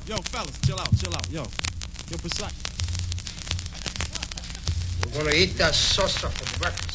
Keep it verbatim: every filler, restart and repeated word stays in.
Yo, fellas, chill out, chill out. Yo, yo, precise. We're gonna eat that salsa for breakfast.